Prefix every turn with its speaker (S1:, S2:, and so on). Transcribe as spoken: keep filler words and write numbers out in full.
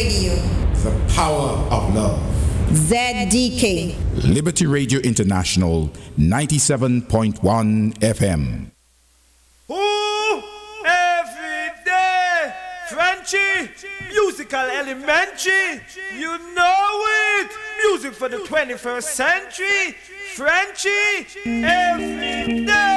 S1: Radio.
S2: The power of love.
S1: Z D K.
S2: Liberty Radio International, ninety-seven point one F M.
S3: Ooh, every day, Frenchy, musical elementary, you know it. Music for the twenty-first century, Frenchy, every day.